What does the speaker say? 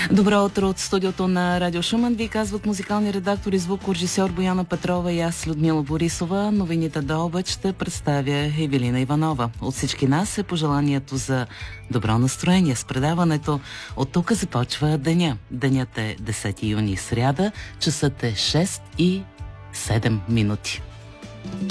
Добро утро от студиото на Радио Шумен. Ви казват музикални редактор и звукорежисьор Бояна Петрова и аз, Людмила Борисова. Новините до обед ще представя Евелина Иванова. От всички нас е пожеланието за добро настроение с предаването. От тук започва деня. Денят е 10 юни, сряда. Часът е 6:07.